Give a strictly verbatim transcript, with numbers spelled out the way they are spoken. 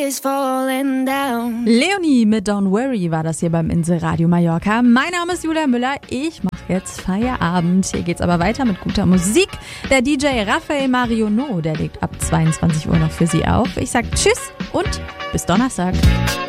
Leonie mit Don't Worry war das hier beim Inselradio Mallorca. Mein Name ist Julia Müller. Ich mache jetzt Feierabend. Hier geht's aber weiter mit guter Musik. Der D J Raphael Marionneau, der legt ab zweiundzwanzig Uhr noch für Sie auf. Ich sag Tschüss und bis Donnerstag.